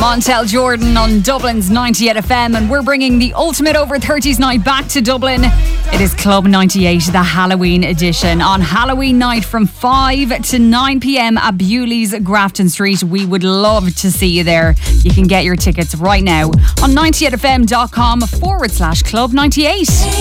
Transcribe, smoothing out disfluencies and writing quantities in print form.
Montel Jordan on Dublin's 98 FM, and we're bringing the ultimate over 30s night back to Dublin. It is Club 98, the Halloween edition. On Halloween night from 5 to 9 p.m. at Bewley's, Grafton Street. We would love to see you there. You can get your tickets right now on 98fm.com/Club 98.